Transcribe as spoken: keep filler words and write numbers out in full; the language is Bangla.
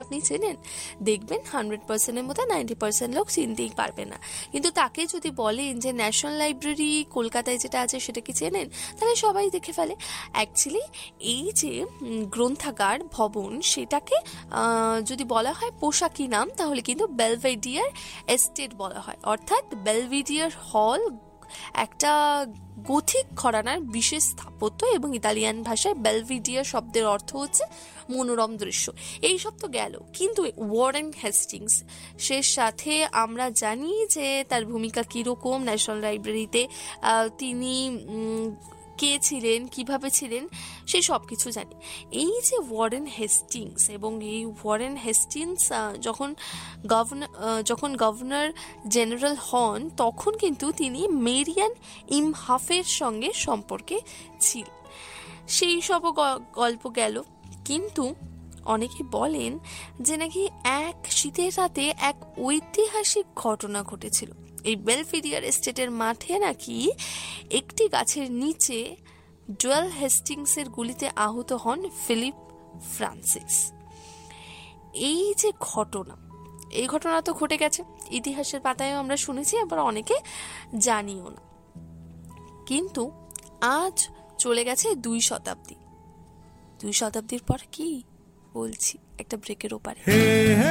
আপনি চেনেন? দেখবেন হান্ড্রেড পার্সেন্টের মধ্যে নাইনটি পার্সেন্ট লোক চিনতেই পারবে না। কিন্তু তাকে যদি বলেন যে ন্যাশনাল লাইব্রেরি কলকাতায় যেটা আছে সেটা কি চেনেন, তাহলে সবাই দেখে ফেলে। অ্যাকচুয়ালি এই যে গ্রন্থাগার ভবন, সেটাকে যদি বলা হয় পোশাকি নাম, তাহলে কিন্তু বেলভেডিয়ার এস্টেট বলা হয়। অর্থাৎ বেলভেডিয়ার হল একটা গথিক ঘরানার বিশেষ স্থাপত্য, এবং ইতালিয়ান ভাষায় বেলভিডিয়ার শব্দের অর্থ হচ্ছে মনোরম দৃশ্য। এই সব তো গেল, কিন্তু ওয়ারেন হেস্টিংস সে সাথে আমরা জানি যে তার ভূমিকা কীরকম ন্যাশনাল লাইব্রেরিতে, তিনি কে ছিলেন, কিভাবে ছিলেন, সেই সব কিছু জানি। এই যে ওয়ারেন হেস্টিংস, এবং এই ওয়ারেন হেস্টিংস যখন গভর্নর যখন গভর্নর জেনারেল হন, তখন কিন্তু তিনি মেরিয়ান ইমহাফের সঙ্গে সম্পর্কে ছিলেন। সেই সব গল্প গেল। কিন্তু অনেকে বলেন যে নাকি এক শীতের রাতে এক ঐতিহাসিক ঘটনা ঘটেছিল। এই বেলভেডিয়ার এস্টেটের মাঠে নাকি একটি গাছের নিচে জোয়েল হেস্টিংসের গুলিতে আহত হন ফিলিপ ফ্রান্সিস। এই যে ঘটনা, এই ঘটনা তো ঘটে গেছে, ইতিহাসের পাতায়ও আমরা শুনেছি, আবার অনেকে জানিও না। কিন্তু আজ চলে গেছে দুই শতাব্দী। দুই শতাব্দীর পর কি বলছি, একটা ব্রেকের ওপারে।